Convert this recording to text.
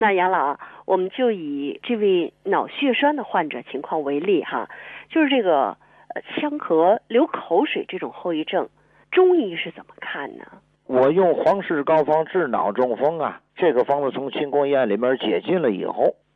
那杨老，我们就以这位脑血栓的患者情况为例哈，就是这个呛咳、流口水这种后遗症，中医是怎么看呢？ 我用黄氏膏方治脑中风啊，这个方子从青光医院里面解禁了以后，